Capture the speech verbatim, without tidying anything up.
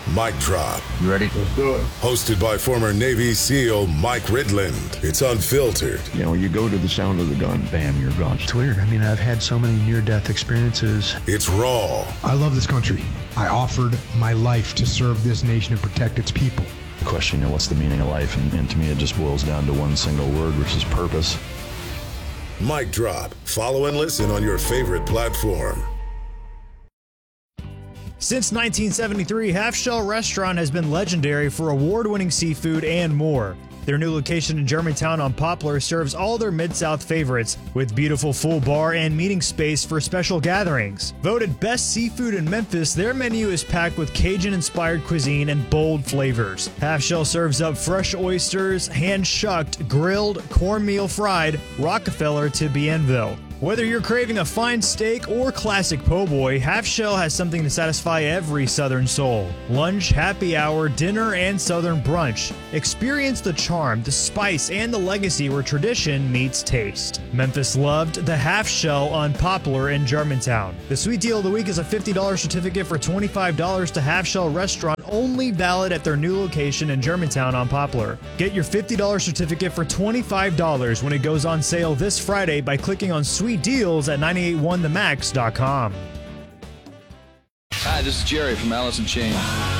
Mic Drop. You ready? Let's do it. Hosted by former Navy SEAL Mike Ridland. It's unfiltered. You know, you go to the sound of the gun, bam, you're gone. It's weird. I mean, I've had so many near-death experiences. It's raw. I love this country. I offered my life to serve this nation and protect its people. The question, you know, what's the meaning of life? And, and to me, it just boils down to one single word, which is purpose. Mic Drop. Follow and listen on your favorite platform. Since nineteen seventy-three, Half Shell Restaurant has been legendary for award-winning seafood and more. Their new location in Germantown on Poplar serves all their Mid-South favorites, with beautiful full bar and meeting space for special gatherings. Voted best seafood in Memphis, their menu is packed with Cajun-inspired cuisine and bold flavors. Half Shell serves up fresh oysters, hand-shucked, grilled, cornmeal fried, Rockefeller to Bienville. Whether you're craving a fine steak or classic po' boy, Half Shell has something to satisfy every Southern soul. Lunch, happy hour, dinner, and Southern brunch. Experience the charm, the spice, and the legacy where tradition meets taste. Memphis loved the Half Shell on Poplar in Germantown. The sweet deal of the week is a fifty dollar certificate for twenty-five dollars to Half Shell Restaurant, only valid at their new location in Germantown on Poplar. Get your fifty dollar certificate for twenty-five dollars when it goes on sale this Friday by clicking on Sweet Deals at nine eight one the max dot com. Hi, this is Jerry from Alice in Chains.